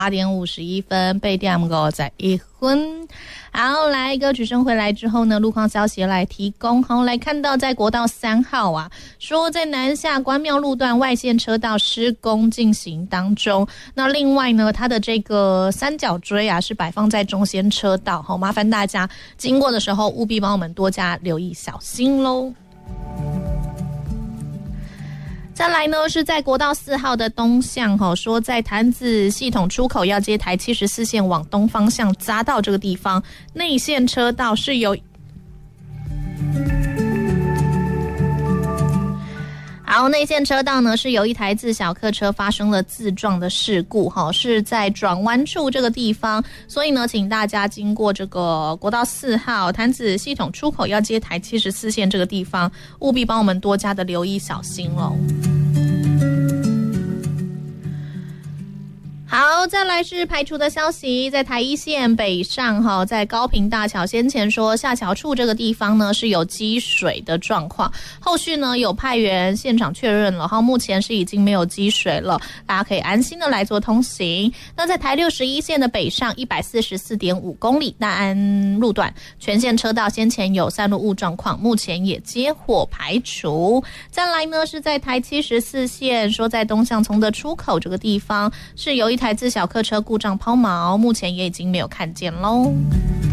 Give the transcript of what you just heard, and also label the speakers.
Speaker 1: 8:51被点过在1分。好，来歌曲声回来之后呢，路况消息来提供。好，来看到在国道3号啊，说在南下关庙路段外线车道施工进行当中。那另外呢，它的这个三角锥啊是摆放在中线车道，好，麻烦大家经过的时候务必帮我们多加留意小心咯。再来呢，是在国道4号的东向，说在潭子系统出口要接台74线往东方向匝道这个地方，内线车道是由内线车道呢是由一台自小客车发生了自撞的事故，是在转弯处这个地方，所以呢，请大家经过这个国道4号潭子系统出口要接台74线这个地方，务必帮我们多加的留意小心咯。好，再来是排除的消息，在台一线北上在高屏大桥先前说下桥处这个地方呢是有积水的状况，后续呢有派员现场确认了，目前是已经没有积水了，大家可以安心的来做通行。那在台61线的北上 144.5 公里大安路段，全线车道先前有散落物状况，目前也接获排除。再来呢是在台74线，说在东向从的出口这个地方是有一台自小客车故障抛锚，目前也已经没有看见咯。